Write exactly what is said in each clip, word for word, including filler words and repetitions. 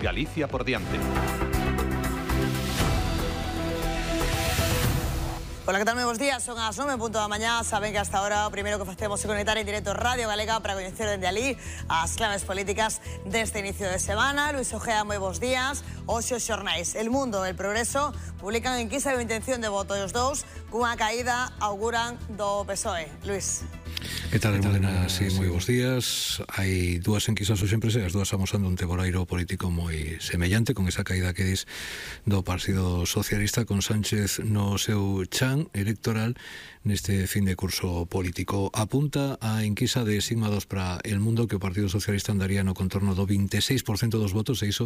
Galicia por diante. Hola, que tal? Moi bons días, son as nove en punto da mañá. Saben que hasta ahora o primeiro que facemos é conectar en directo Radio Galega para coñecer dende ali as claves políticas deste inicio de semana. Luis Ojea, moi bons días. Hoxe os xornais El Mundo e El Progreso publican enquisa de intención de voto e os dous cunha caída auguran do P S O E. Luis. Que tal, Almudena? Sí, moi bons días. Hai dúas enquisas hoxe en Presa, as dúas amosando un teborairo político moi semellante, con esa caída que dis do Partido Socialista, con Sánchez no seu chan electoral neste fin de curso político. Apunta a enquisa de Sigma dos para El Mundo que o Partido Socialista andaría no contorno do veintiséis por ciento dos votos, e iso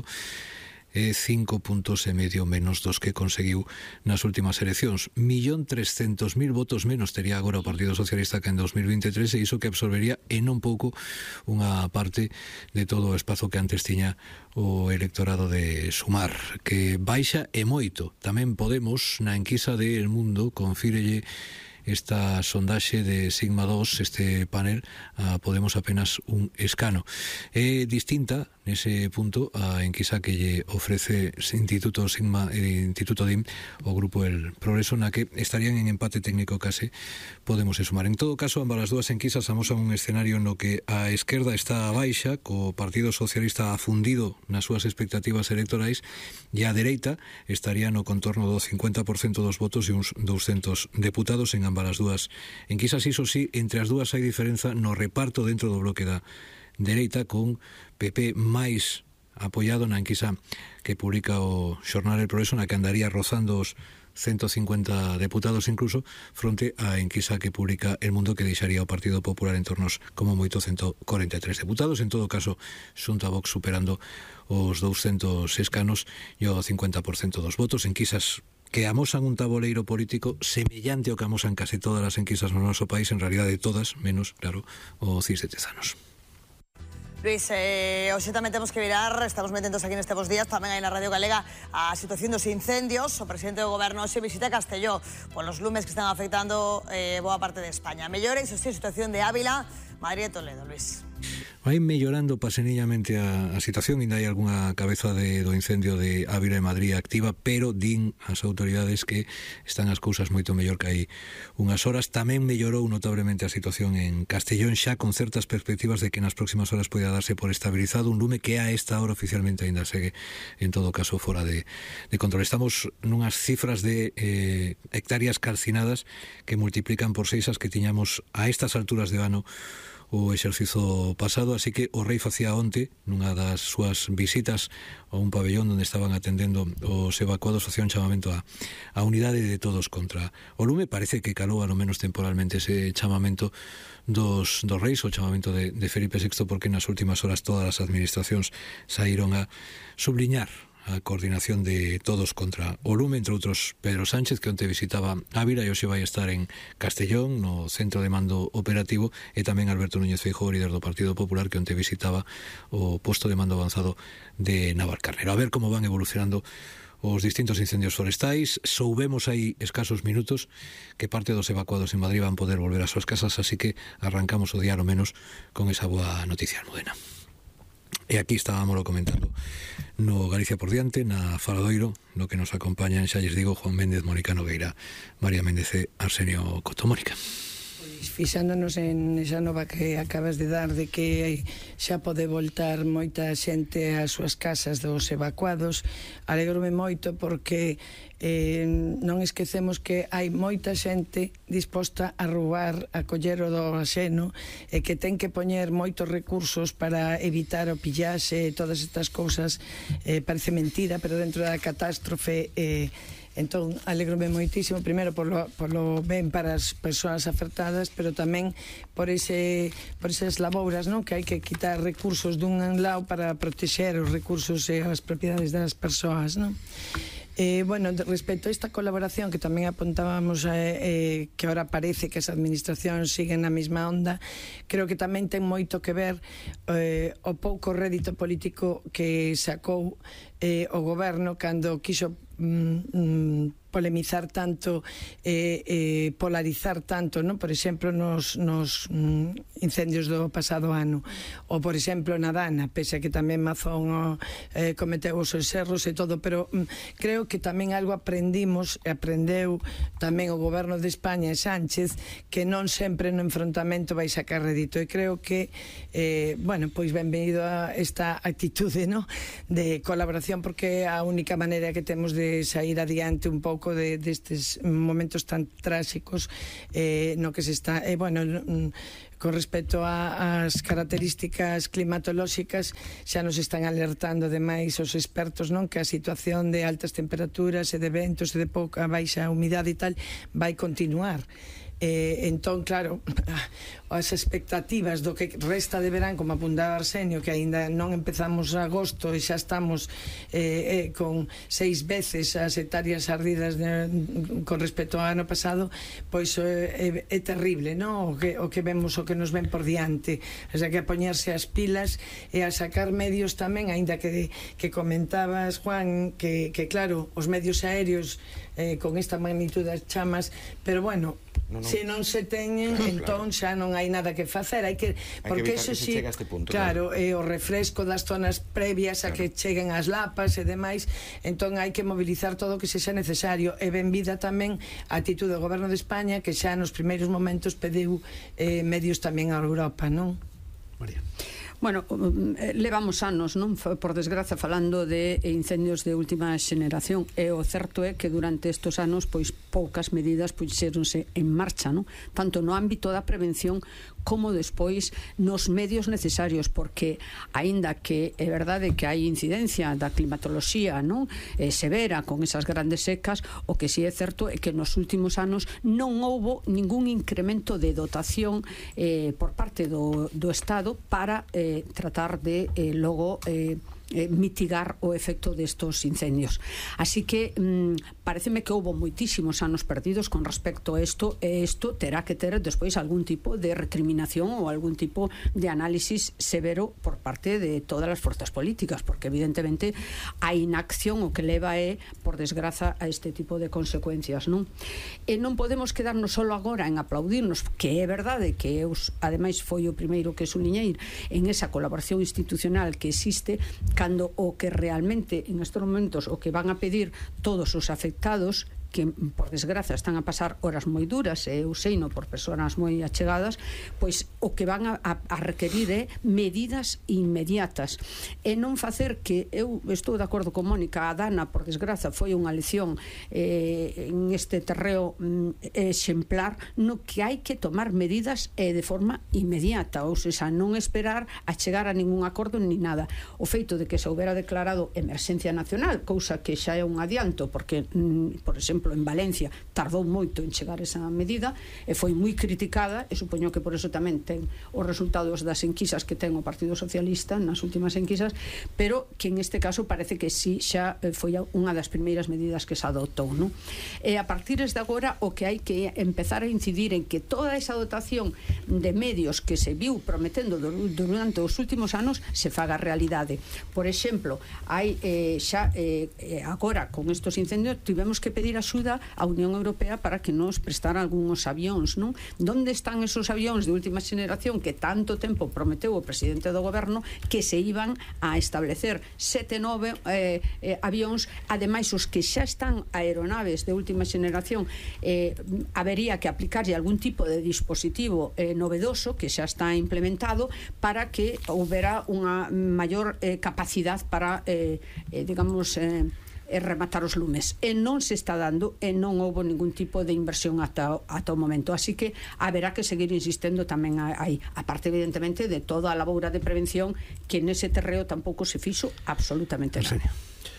é cinco puntos e medio menos dos que conseguiu nas últimas eleccións. Millón trescentos mil votos menos tería agora o Partido Socialista que en dos mil veintitrés, e iso que absorbería e non pouco unha parte de todo o espazo que antes tiña o electorado de Sumar, que baixa e moito. Tamén Podemos, na enquisa de El Mundo, confírelle esta sondaxe de Sigma dos, este panel, a Podemos apenas un escano. É distinta nese punto a enquisa que lle ofrece Instituto Sigma e Instituto D I M o Grupo El Progreso, na que estarían en empate técnico case Podemos e Sumar. En todo caso, ambas as dúas enquisas amosan un escenario no que a esquerda está a baixa, co Partido Socialista afundido nas súas expectativas electorais, e a dereita estaría no contorno do cincuenta por cento dos votos e uns douscentos deputados en ambas as dúas enquisas. Iso sí, entre as dúas hai diferenza no reparto dentro do bloque da dereita, con P P máis apoiado na enquisa que publica o xornal El Progreso, na que andaría rozando os ciento cincuenta deputados incluso, fronte á enquisa que publica El Mundo, que deixaría o Partido Popular en tornos como moito ciento cuarenta e tres deputados. En todo caso, xunta Vox superando os douscentos escanos e o cincuenta por cento dos votos. Enquisas que amosan un taboleiro político semellante ao que amosan case todas as enquisas no noso país, en realidade todas, menos, claro, o C I S de Tezanos. Luis, eh, hoxe tamén temos que virar, estamos moi atentos aquí neste Bos Días, tamén hai na Radio Galega a situación dos incendios. O presidente do goberno hoxe visita Castelló polos lumes que están afectando eh, boa parte de España. Mellora, iso sí, a situación de Ávila, Madrid e Toledo, Luis. Vai mellorando pasenillamente a, a situación, ainda hai algunha cabeza de, do incendio de Ávila e Madrid activa, pero din as autoridades que están as cousas moito mellor que hai unhas horas. Tamén mellorou notablemente a situación en Castellón, xa con certas perspectivas de que nas próximas horas poida darse por estabilizado un lume que a esta hora oficialmente ainda segue en todo caso fora de, de control. Estamos nunhas cifras de eh, hectáreas calcinadas que multiplican por seis as que tiñamos a estas alturas de ano o exercizo pasado, así que o rei facía onte, nunha das súas visitas a un pabellón onde estaban atendendo os evacuados, facía un chamamento a, a unidade de todos contra o lume. Parece que calou ao menos temporalmente ese chamamento dos, dos reis, o chamamento de, de Felipe sexto, porque nas últimas horas todas as administracións saíron a subliñar a coordinación de todos contra o lume, entre outros Pedro Sánchez, que onte visitaba Ávila e hoxe vai estar en Castellón, no centro de mando operativo, e tamén Alberto Núñez Feijóo, líder do Partido Popular, que onte visitaba o posto de mando avanzado de Navalcarnero. A ver como van evolucionando os distintos incendios forestais. Soubemos hai escasos minutos que parte dos evacuados en Madrid van poder volver ás súas casas, así que arrancamos o día ao menos con esa boa noticia, Almudena. E aquí estábamos comentando no Galicia por diante, na Faladoiro, no que nos acompañan, xa lles digo, Juan Méndez, Mónica Nogueira, María Méndez e Arsenio Coto. Mónica. Fixándonos en esa nova que acabas de dar, de que xa pode voltar moita xente ás súas casas dos evacuados, alegrome moito porque eh, non esquecemos que hai moita xente disposta a roubar, a coller o do axeno, e que ten que poñer moitos recursos para evitar o pillaxe e todas estas cousas. Eh, parece mentira, pero dentro da catástrofe eh, entón alegrome moitísimo, primeiro polo, polo ben para as persoas afectadas, pero tamén por ese por esas labouras, non? Que hai que quitar recursos dun lado para protexer os recursos e as propiedades das persoas, non? Eh, bueno, respecto a esta colaboración que tamén apuntábamos eh, eh, que ahora parece que as administracións siguen na mesma onda, creo que tamén ten moito que ver eh, o pouco rédito político que sacou eh, o goberno cando quiso mm, mm, polemizar tanto, eh, eh, polarizar tanto, non? Por exemplo, nos, nos mm, incendios do pasado ano, ou por exemplo na Dana, pese a que tamén Mazón oh, eh, cometeu os seus erros e todo, pero mm, creo que tamén algo aprendimos, e aprendeu tamén o goberno de España e Sánchez, que non sempre no enfrontamento vai sacar rédito, e creo que eh, bueno, pois benvenido a esta actitude, no? De colaboración, porque é a única maneira que temos de sair adiante un pouco de, destes momentos tan tráxicos eh, no que se está, eh, bueno, con respecto ás características climatolóxicas, xa nos están alertando demais os expertos, non, que a situación de altas temperaturas e de ventos e de pouca baixa humidade e tal vai continuar. Eh, entón, claro, as expectativas do que resta de verán, como apuntaba Arsenio, que aínda non empezamos agosto e xa estamos eh, eh, con seis veces as hectáreas ardidas de, con respecto ao ano pasado, pois eh, é, é terrible, non? O que, o que vemos, o que nos ven por diante. O sea, que a poñerse as pilas e a sacar medios tamén, aínda que, que comentabas, Juan, que, que claro, os medios aéreos eh, con esta magnitud das chamas, pero bueno, no, no. se non se teñen, entón xa non hai nada que facer, hai que, porque hai que eso que si, se este punto, claro, claro. É o refresco das zonas previas claro. A que cheguen as lapas e demais, entón hai que mobilizar todo o que sexa necesario, e ben vida tamén a actitude do goberno de España, que xa nos primeiros momentos pediu eh, medios tamén a Europa, non? María. Bueno, levamos anos, non, por desgraza, falando de incendios de última xeneración, e o certo é que durante estes anos pois poucas medidas puxéronse en marcha, non? Tanto no ámbito da prevención como despois nos medios necesarios, porque aínda que é verdade que hai incidencia da climatoloxía, non, eh, severa con esas grandes secas, o que si é certo é que nos últimos anos non houbo ningún incremento de dotación eh, por parte do, do Estado para eh, tratar de eh, logo eh, eh, mitigar o efecto destos incendios. Así que mm, pareceme que houbo moitísimos anos perdidos con respecto a isto, e isto terá que ter despois algún tipo de recriminación ou algún tipo de análisis severo por parte de todas as forzas políticas, porque evidentemente a inacción o que leva é, por desgraza, a este tipo de consecuencias, non? E non podemos quedarnos solo agora en aplaudirnos, que é verdade que eu, ademais, foi o primeiro que suliñei en esa colaboración institucional que existe, cando o que realmente en estes momentos o que van a pedir todos os afectados, que por desgraza están a pasar horas moi duras, e eu seino por persoas moi achegadas, pois o que van a, a requerir é medidas inmediatas, e non facer que, eu estou de acordo con Mónica, a Dana, por desgraza, foi unha lección eh, en este terreo mm, exemplar, no que hai que tomar medidas eh, de forma inmediata, ou seja, non esperar a chegar a ningún acordo ni nada. O feito de que se houbera declarado emerxencia nacional, cousa que xa é un adianto, porque, mm, por exemplo, en Valencia tardou moito en chegar esa medida e foi moi criticada, e supoño que por eso tamén ten os resultados das enquisas que ten o Partido Socialista nas últimas enquisas, pero que en este caso parece que sí xa foi unha das primeiras medidas que se adoptou, non? E a partir de agora o que hai que empezar a incidir en que toda esa dotación de medios que se viu prometendo durante os últimos anos se faga realidade. Por exemplo, hai eh, xa eh, agora con estos incendios tivemos que pedir axuda a Unión Europea para que nos prestara algúns avións, non? Donde están esos avións de última xeneración que tanto tempo prometeu o presidente do goberno que se iban a establecer sete, nove eh, eh, avións, ademais os que xa están aeronaves de última xeneración, eh, habería que aplicarlle algún tipo de dispositivo eh, novedoso que xa está implementado para que houbera unha maior eh, capacidade para eh, eh, digamos eh, e rematar os lumes, e non se está dando, e non houbo ningún tipo de inversión ata, ata o momento, así que haberá que seguir insistindo tamén aí, aparte evidentemente de toda a laboura de prevención que nese terreo tampouco se fixo absolutamente nada.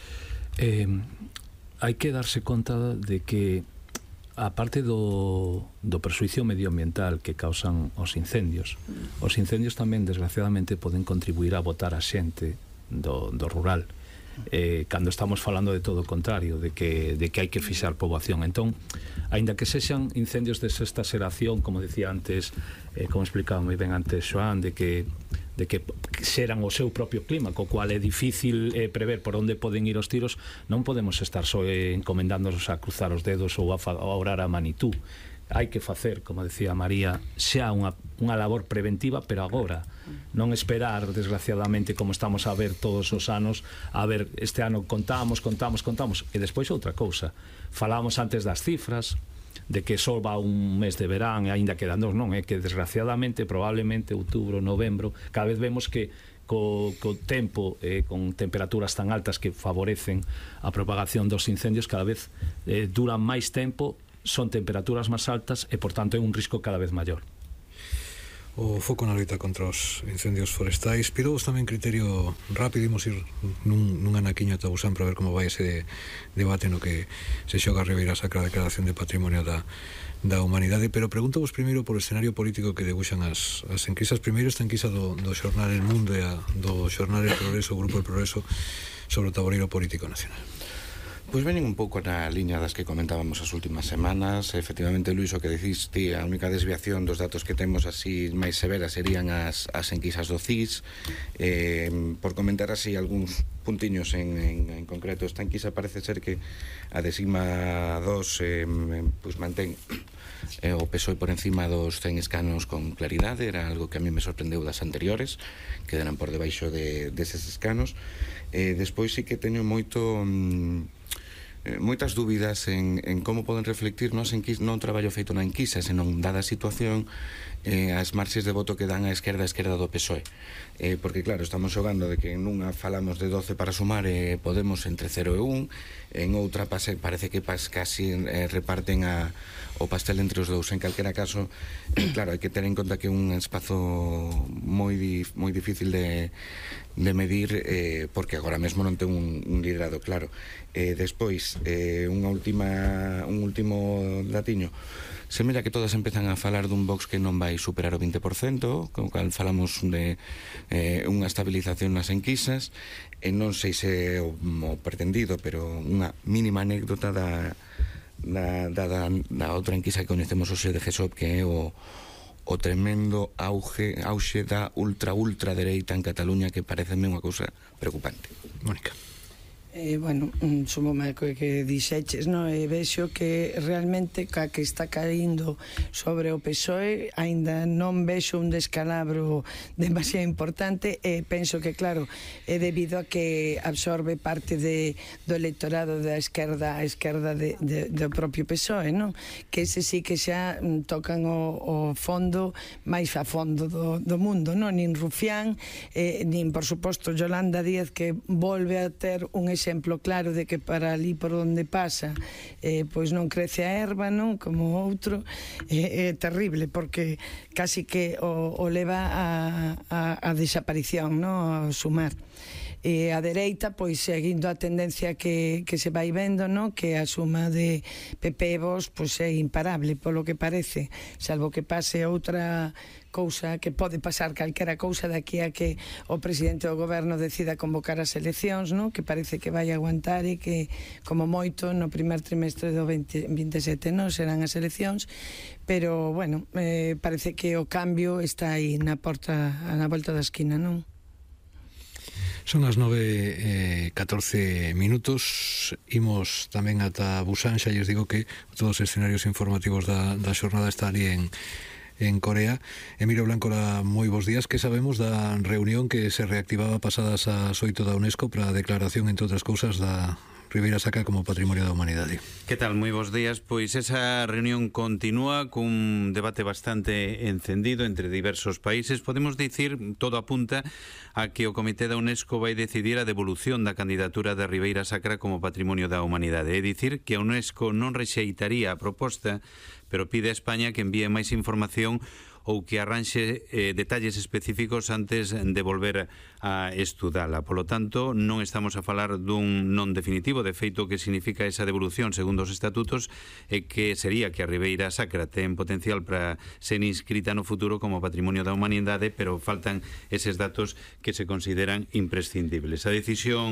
Eh, hai que darse conta de que a parte do, do persuicio medioambiental que causan os incendios, os incendios tamén desgraciadamente poden contribuir a botar a xente do, do rural, eh, cando estamos falando de todo o contrario, de que, de que hai que fixar poboación. Entón, aínda que sexan incendios de sexta xeración, como decía antes, eh, como explicaba moi ben antes Xoán, de que de que xeran o seu propio clima, co cual é difícil eh, prever por onde poden ir os tiros. Non podemos estar só eh, encomendándonos a cruzar os dedos ou a, a orar a Manitú. Hai que facer, como decía María, xa unha, unha labor preventiva, pero agora, non esperar, desgraciadamente, como estamos a ver todos os anos, a ver, este ano contamos, contamos, contamos, e despois outra cousa. Falábamos antes das cifras, de que só va un mes de verán e aínda quedan dos, non, é que desgraciadamente probablemente outubro, novembro, cada vez vemos que co, co tempo, eh, con temperaturas tan altas que favorecen a propagación dos incendios, cada vez eh, duran máis tempo, son temperaturas máis altas e por tanto é un risco cada vez maior. O foco na loita contra os incendios forestais. Pido vos tamén criterio rápido, imos ir nun, nun anaquiño ata Busán para ver como vai ese debate no que se xoga a Ribeira Sacra a declaración de patrimonio da, da humanidade, pero pregunto vos primeiro por o escenario político que debuxan as, as enquisas. Primeiro esta enquisa do, do xornal El Mundo e a, do xornal El Progreso, o Grupo El Progreso, sobre o taboreiro político nacional. Pois veñen un pouco na liña das que comentábamos as últimas semanas. Efectivamente, Luís, o que diciste, a única desviación dos datos que temos así máis severas serían as, as enquisas do C I S. Eh, por comentar así algúns puntiños en, en, en concreto, esta enquisa parece ser que a décima dos eh, pues mantén eh, o P S O E por encima dos cen escanos con claridade. Era algo que a mí me sorprendeu das anteriores, que eran por debaixo de, deses escanos. Eh, despois sí que teño moito... Mm, moitas dúbidas en, en como poden reflectir non, non traballo feito na enquisa, senón dada a situación, eh, as marxes de voto que dan a esquerda a esquerda do P S O E, eh, porque claro, estamos xogando de que en unha falamos de doce para sumar e eh, Podemos entre cero e un, en outra pase, parece que pas, casi eh, reparten a, o pastel entre os dous. En calquera caso, eh, claro, hai que ter en conta que é un espazo moi, dif, moi difícil de, de medir, eh, porque agora mesmo non ten un, un liderado claro. Eh, despois, eh, unha última, un último datiño. Se mira que todas empezan a falar dun Vox que non vai superar o vinte por cento, con o cal falamos de eh, unha estabilización nas enquisas, e non sei se o, o pretendido, pero unha mínima anécdota da, da, da, da, da outra enquisa que conhecemos hoxe de G S O P, que é o, o tremendo auge, auxe da ultra ultra dereita en Cataluña, que pareceme unha cousa preocupante. Mónica. Eh, bueno, sumo me que, que dixeches, no? E vexo que realmente ca que está caindo sobre o P S O E aínda non vexo un descalabro demasiado importante, e penso que claro, é debido a que absorbe parte de, do electorado da esquerda a esquerda de, de, do propio P S O E, non? Que ese sí que xa tocan o, o fondo máis a fondo do, do mundo, non? Nin Rufián, eh, nin por suposto Yolanda Díaz, que volve a ter un exemplo claro de que para ali por onde pasa eh, pois non crece a erva, non? Como outro, é, é terrible, porque casi que o, o leva a, a, a desaparición, non? A sumar. E a dereita, pois seguindo a tendencia que, que se vai vendo, no? Que a suma de P P e Vox pois é imparable, polo que parece, salvo que pase outra cousa, que pode pasar calquera cousa daqui a que o presidente do goberno decida convocar as eleccións, no? Que parece que vai aguantar e que, como moito, no primer trimestre do veinte veintesete non serán as eleccións, pero, bueno, eh, parece que o cambio está aí na porta, na volta da esquina, non? Son as nove e catorce minutos. Imos tamén ata Busán. Xa lles digo que todos os escenarios informativos da, da xornada están ali en, en Corea. Emilio Blanco, moi bons días. Que sabemos da reunión que se reactivaba pasadas as oito da UNESCO para a declaración, entre outras cousas, da Ribeira Sacra como Patrimonio da Humanidade? Que tal? Moi bons días. Pois esa reunión continúa cun debate bastante encendido entre diversos países. Podemos dicir, todo apunta a que o Comité da UNESCO vai decidir a devolución da candidatura da Ribeira Sacra como Patrimonio da Humanidade. É dicir, que a UNESCO non rexeitaría a proposta, pero pide a España que envíe máis información ou que arranxe eh, detalles específicos antes de volver a estudala. Polo tanto, non estamos a falar dun non definitivo. De feito, o que significa esa devolución, segundo os estatutos, é que sería que a Ribeira Sacra ten potencial para ser inscrita no futuro como Patrimonio da Humanidade, pero faltan eses datos que se consideran imprescindibles. A decisión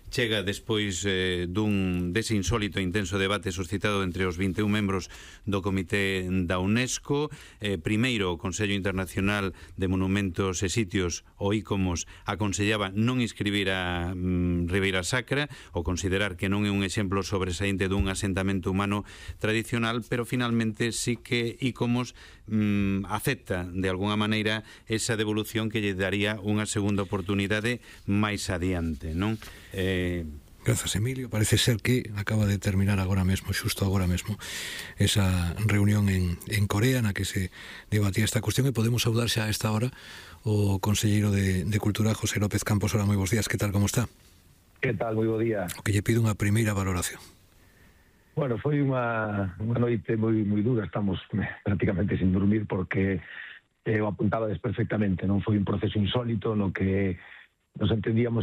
chega despois eh, dun dese insólito e intenso debate suscitado entre os vinte e un membros do Comité da UNESCO. Eh, primeiro, o Consello Internacional de Monumentos e Sitios, o ICOMOS, aconsellaba non inscribir a mm, Ribeira Sacra, ou considerar que non é un exemplo sobresaínte dun asentamento humano tradicional, pero finalmente sí que ICOMOS mm, acepta de alguna maneira esa devolución que lle daría unha segunda oportunidade máis adiante, non? Eh... Grazas, Emilio. Parece ser que acaba de terminar agora mesmo, xusto agora mesmo, esa reunión en, en Corea na que se debatía esta cuestión, e podemos saudar xa a esta hora o conselleiro de, de Cultura, José López Campos. Hola, moi bons días, que tal, como está? Que tal, moi bo día. O que lle pido unha primeira valoración. Bueno, foi unha, unha noite moi moi dura, estamos prácticamente sin dormir porque eh, o apuntabades perfectamente, non foi un proceso insólito no que nos entendíamos